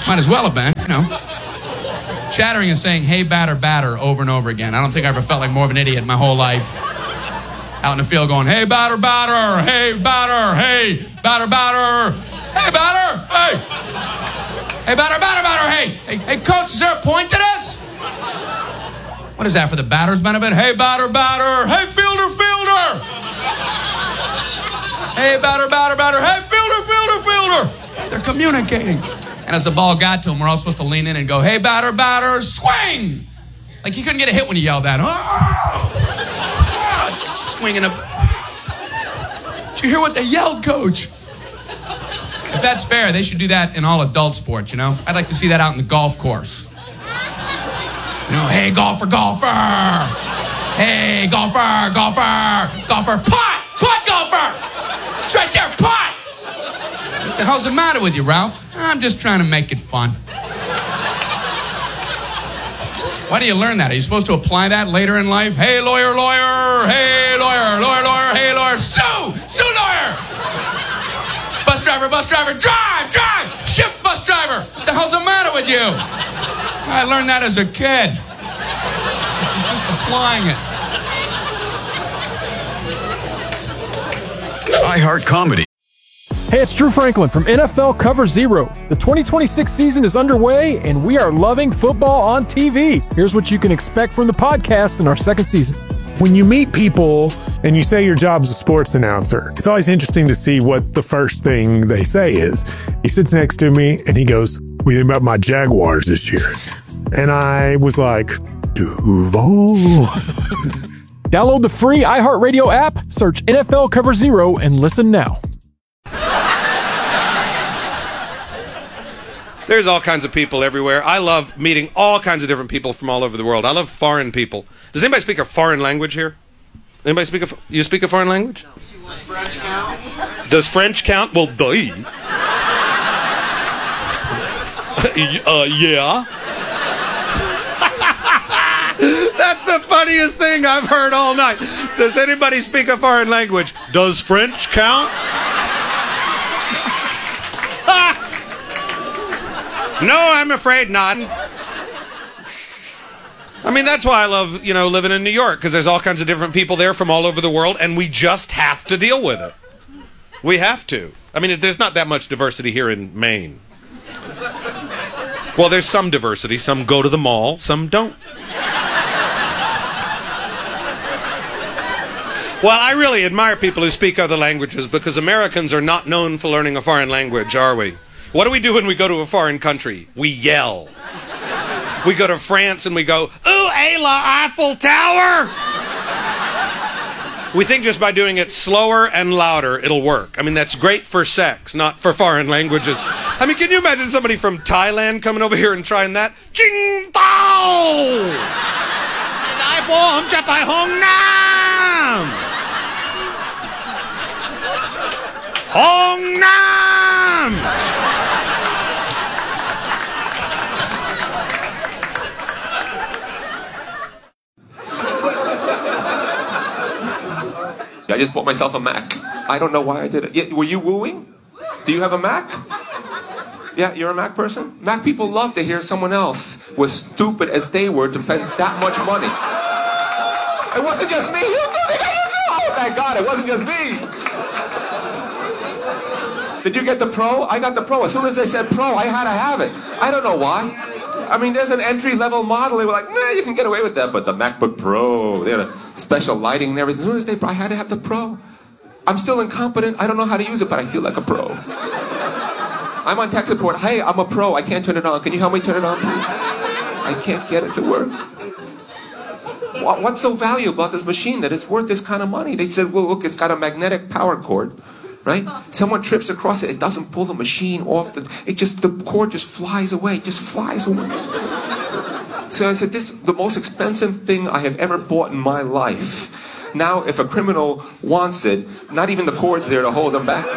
Might as well have been, you know. Chattering is saying, hey, batter, batter, over and over again. I don't think I ever felt like more of an idiot in my whole life. Out in the field going, hey, batter, batter, hey, batter, hey, batter, batter, hey, batter, hey. Hey, batter, batter, batter, hey. Hey, coach, is there a point to this? What is that, for the batter's benefit? Hey, batter, batter, hey, fielder, fielder. Hey, batter, batter, batter, hey, fielder, fielder, fielder. They're communicating. And as the ball got to him, we're all supposed to lean in and go, hey, batter, batter, swing! Like he couldn't get a hit when he yelled that. Oh! Swinging a... Did you hear what they yelled, coach? If that's fair, they should do that in all adult sports, you know? I'd like to see that out in the golf course. You know, hey, golfer, golfer! Hey, golfer, golfer, golfer, putt! Putt, golfer! It's right there, putt! What the hell's the matter with you, Ralph? I'm just trying to make it fun. Why do you learn that? Are you supposed to apply that later in life? Hey, lawyer, lawyer. Hey, lawyer, lawyer, lawyer. Hey, lawyer. Sue! Sue, lawyer! Bus driver, drive, drive! Shift, bus driver! What the hell's the matter with you? I learned that as a kid. He's just applying it. iHeart Comedy. Hey, it's Drew Franklin from NFL Cover Zero. The 2026 season is underway, and we are loving football on TV. Here's what you can expect from the podcast in our second season. When you meet people and you say your job's a sports announcer, it's always interesting to see what the first thing they say is. He sits next to me and he goes, what do you think about my Jaguars this year? And I was like, Duval. Download the free iHeartRadio app, search NFL Cover Zero, and listen now. There's all kinds of people everywhere. I love meeting all kinds of different people from all over the world. I love foreign people. Does anybody speak a foreign language here? Anybody speak you speak a foreign language? Does French count? Does French count? Well, yeah. That's the funniest thing I've heard all night. Does anybody speak a foreign language? Does French count? No, I'm afraid not. I mean, that's why I love, living in New York, because there's all kinds of different people there from all over the world, and we just have to deal with it. We have to. I mean, there's not that much diversity here in Maine. Well, there's some diversity. Some go to the mall, some don't. Well, I really admire people who speak other languages, because Americans are not known for learning a foreign language, are we? What do we do when we go to a foreign country? We yell. We go to France and we go, ooh, la Eiffel Tower! We think just by doing it slower and louder, it'll work. I mean, that's great for sex, not for foreign languages. I mean, can you imagine somebody from Thailand coming over here and trying that? Ching Tao! Dai Bom Chapai Hong Nam! Hong Nam! I just bought myself a Mac. I don't know why I did it. Yeah, were you wooing? Do you have a Mac? Yeah, you're a Mac person? Mac people love to hear someone else was stupid as they were to spend that much money. It wasn't just me. Oh, thank God, it wasn't just me. Did you get the Pro? I got the Pro. As soon as they said Pro, I had to have it. I don't know why. I mean, there's an entry-level model. They were like, nah, you can get away with that. But the MacBook Pro, they had a special lighting and everything. As soon as I had to have the Pro. I'm still incompetent. I don't know how to use it, but I feel like a pro. I'm on tech support. Hey, I'm a pro. I can't turn it on. Can you help me turn it on, please? I can't get it to work. What's so valuable about this machine that it's worth this kind of money? They said, well, look, it's got a magnetic power cord. Right? Someone trips across it, it doesn't pull the machine off, the cord just flies away, So I said, this is the most expensive thing I have ever bought in my life. Now, if a criminal wants it, not even the cord's there to hold them back.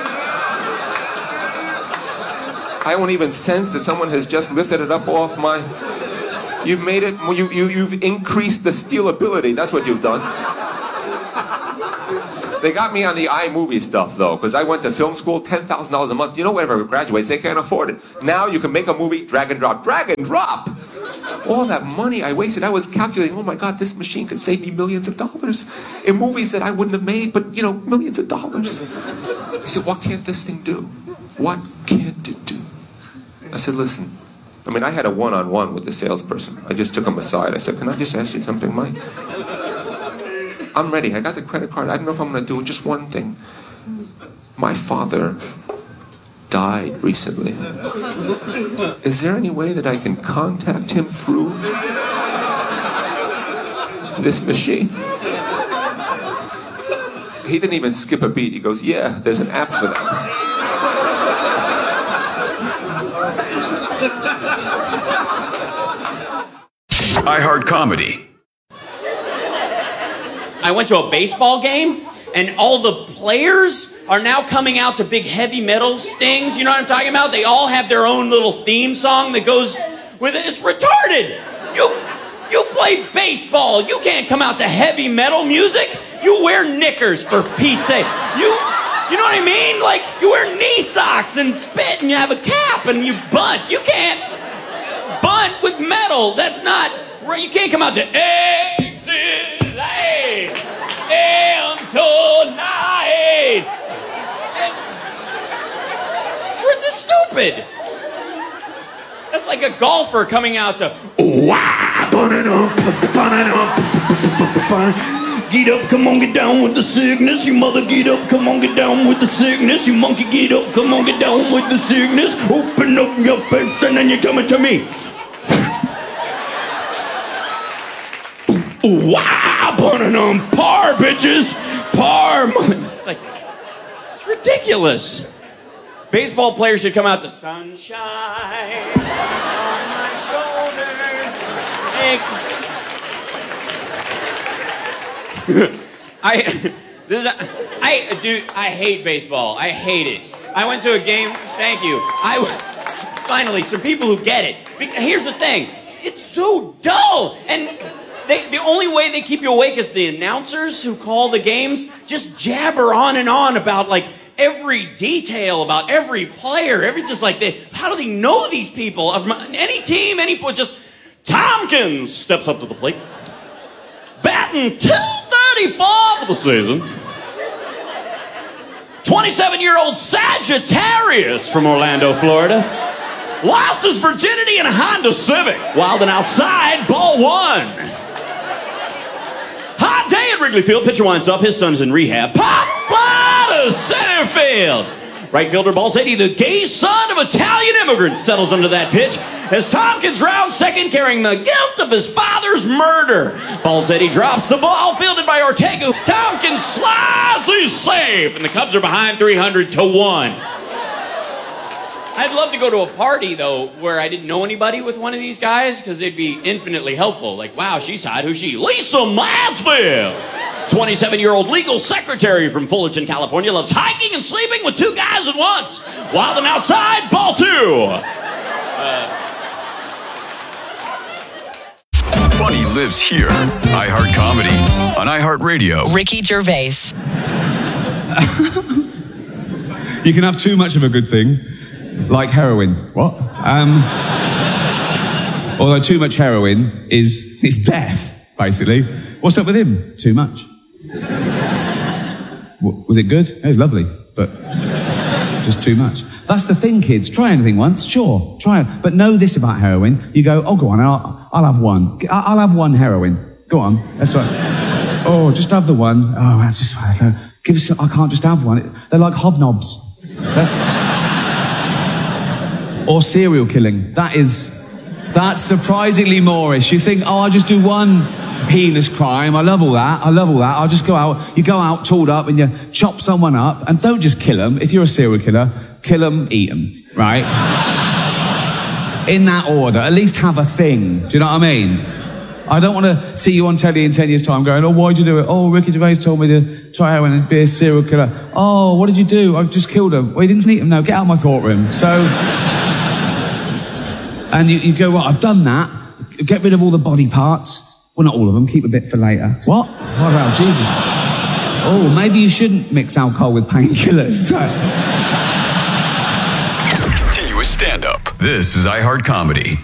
I won't even sense that someone has just lifted it up off my... You've made it, you've increased the stealability, that's what you've done. They got me on the iMovie stuff, though, because I went to film school, $10,000 a month. You know, whatever graduates, they can't afford it. Now you can make a movie, drag and drop. Drag and drop! All that money I wasted, I was calculating, oh my God, this machine could save me millions of dollars in movies that I wouldn't have made, but, you know, millions of dollars. I said, what can't this thing do? What can't it do? I said, listen. I mean, I had a one-on-one with the salesperson. I just took him aside. I said, can I just ask you something, Mike? I'm ready. I got the credit card. I don't know if I'm going to do it. Just one thing. My father died recently. Is there any way that I can contact him through this machine? He didn't even skip a beat. He goes, yeah, there's an app for that. iHeart Comedy. I went to a baseball game, and all the players are now coming out to big heavy metal stings. You know what I'm talking about? They all have their own little theme song that goes with it. It's retarded. You play baseball. You can't come out to heavy metal music. You wear knickers, for Pete's sake. You know what I mean? Like, you wear knee socks and spit, and you have a cap, and you bunt. You can't bunt with metal. That's not right. You can't come out to exit. And tonight. It's stupid. That's like a golfer coming out to get up, come on, get down with the sickness. You mother, get up, come on, get down with the sickness. You monkey, get up, come on, get down with the sickness. Open up your face and then you're coming to me. Wow, burning on par, bitches. Par. It's like, it's ridiculous. Baseball players should come out to sunshine on my shoulders. I hate baseball. I hate it. I went to a game. Thank you. Finally, some people who get it. Here's the thing. It's so dull. And the only way they keep you awake is the announcers who call the games just jabber on and on about, like, every detail about every player. Just like, how do they know these people? Any team, just Tompkins steps up to the plate. Batting 234 for the season. 27-year-old Sagittarius from Orlando, Florida. Lost his virginity in a Honda Civic. Wild and outside, ball one. Hot day at Wrigley Field. Pitcher winds up. His son's in rehab. Pop fly to center field. Right fielder Balzetti, the gay son of Italian immigrants, settles under that pitch as Tompkins rounds second, carrying the guilt of his father's murder. Balzetti drops the ball, fielded by Ortega. Tompkins slides. He's safe, and the Cubs are behind 300-1. I'd love to go to a party, though, where I didn't know anybody with one of these guys, because they'd be infinitely helpful. Like, wow, she's hot. Who's she? Lisa Mansfield. 27-year-old legal secretary from Fullerton, California, loves hiking and sleeping with two guys at once. Wild and outside, ball two. Funny lives here. iHeart Comedy on iHeart Radio. Ricky Gervais. You can have too much of a good thing, like heroin. What? Although too much heroin is death, basically. What's up with him? Too much. Was it good? It was lovely, but just too much. That's the thing, kids. Try anything once, sure, try it. But know this about heroin. You go, oh, go on, I'll have one. I'll have one heroin. Go on, that's right. Oh, just have the one. Oh, that's just fine. Give us. I can't just have one. They're like hobnobs. Or serial killing. That's surprisingly Moorish. You think, oh, I'll just do one heinous crime. I love all that. I'll just go out. You go out, tooled up, and you chop someone up, and don't just kill them. If you're a serial killer, kill them, eat them, right? In that order. At least have a thing. Do you know what I mean? I don't want to see you on telly in 10 years' time going, oh, why'd you do it? Oh, Ricky Gervais told me to try heroin and be a serial killer. Oh, what did you do? I just killed him. Well, you didn't eat him. No, get out of my courtroom. So, and you go, right, I've done that. Get rid of all the body parts. Well, not all of them. Keep a bit for later. What? Oh, wow, Jesus. oh, maybe you shouldn't mix alcohol with painkillers. Continuous stand-up. This is iHeart Comedy.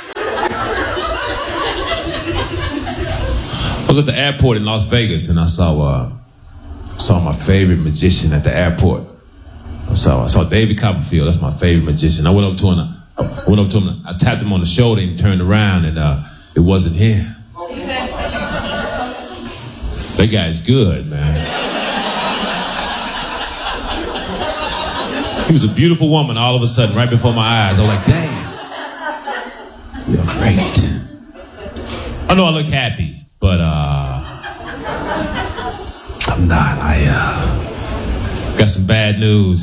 I was at the airport in Las Vegas, and I saw my favorite magician at the airport. I saw David Copperfield. That's my favorite magician. I went up to him. I tapped him on the shoulder, and he turned around, and it wasn't him. That guy's good, man. He was a beautiful woman all of a sudden, right before my eyes. I was like, damn, you're great. I know I look happy, but I'm not. I got some bad news.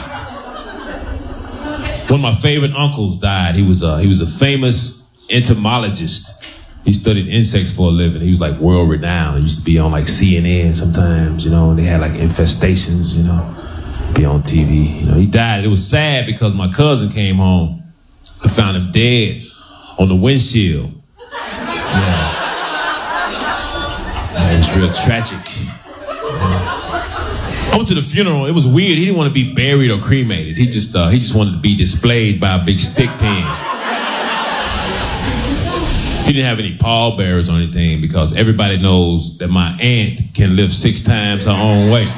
One of my favorite uncles died. He was a famous entomologist. He studied insects for a living. He was like world renowned. He used to be on like CNN sometimes, you know, and they had like infestations, you know, be on TV. You know, he died. It was sad because my cousin came home and found him dead on the windshield. Yeah. It was real tragic. I went to the funeral. It was weird. He didn't want to be buried or cremated. He just wanted to be displayed by a big stick pin. He didn't have any pallbearers or anything because everybody knows that my aunt can lift 6 times her own weight.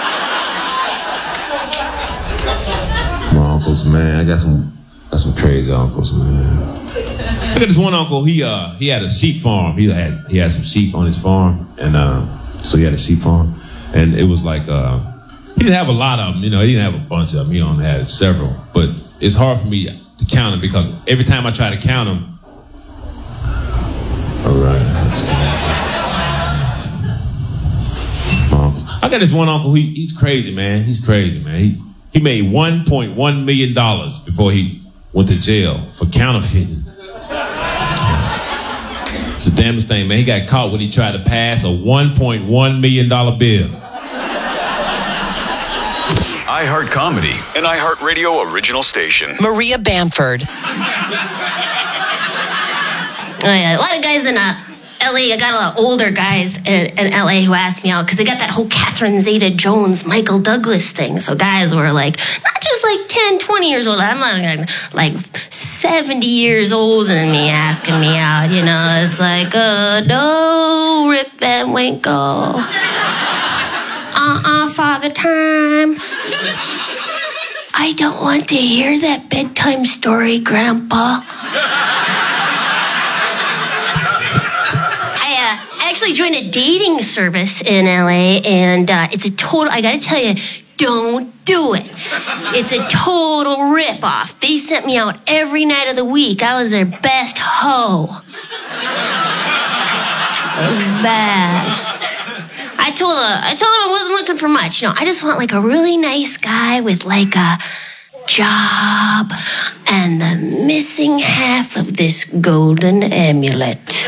My uncles, man, I got some crazy uncles, man. Look at this one uncle. He had a sheep farm. He had some sheep on his farm, and so he had a sheep farm, and it was like he didn't have a lot of them. You know, he didn't have a bunch of them. He only had several, but it's hard for me to count them because every time I try to count them. All right, that's good. I got this one uncle. He's crazy, man. He's crazy, man. He made $1.1 million before he went to jail for counterfeiting. It's the damnest thing, man. He got caught when he tried to pass a $1.1 million bill. iHeart Comedy, an iHeart Radio original station. Maria Bamford. A lot of guys in LA, I got a lot of older guys in LA who asked me out because they got that whole Catherine Zeta-Jones, Michael Douglas thing. So guys were like, not just like 10, 20 years old. I'm not like 70 years older than me asking me out, you know. It's like, no, Rip Van Winkle. Father Time. I don't want to hear that bedtime story, Grandpa. I actually joined a dating service in LA, and it's a total, I gotta tell you, don't do it. It's a total rip-off. They sent me out every night of the week. I was their best hoe. It was bad. I told them I wasn't looking for much. You know, I just want like a really nice guy with like a job and the missing half of this golden amulet.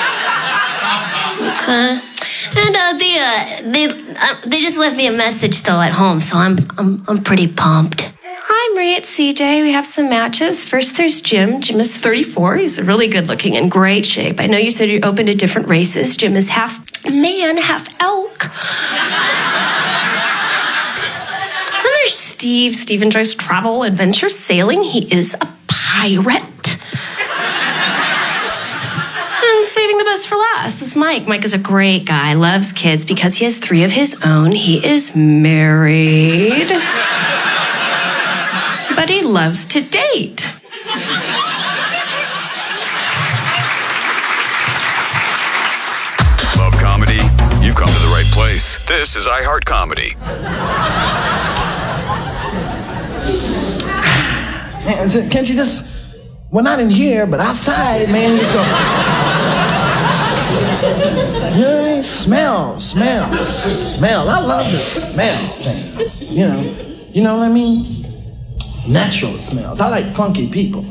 Okay. And they just left me a message though at home, so I'm pretty pumped. Hi, Marie, it's CJ. We have some matches. First, there's Jim. Jim is 34. He's really good looking, in great shape. I know you said you're open to different races. Jim is half man, half elk. Then there's Steve. Steve enjoys travel, adventure, sailing. He is a pirate. And saving the best for last is Mike. Mike is a great guy, loves kids because he has 3 of his own. He is married. But he loves to date. Love comedy? You've come to the right place. This is iHeart Comedy. Man, can't you just, well, not in here, but outside, man, you just go, you know what I mean? Smell. I love to smell things, you know what I mean? Natural smells. I like funky people.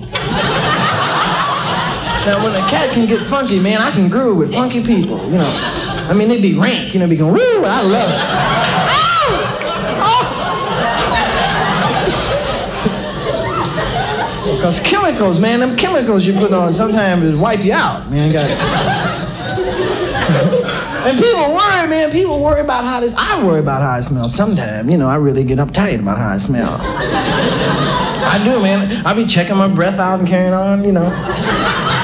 Now, when a cat can get funky, man, I can groove with funky people, you know. I mean, they be rank, you know, be going, woo, I love it. Because chemicals, man, them chemicals you put on sometimes wipe you out, man. And people worry, man. People worry about how this. I worry about how I smell sometimes. You know, I really get uptight about how I smell. I do, man. I be checking my breath out and carrying on, you know.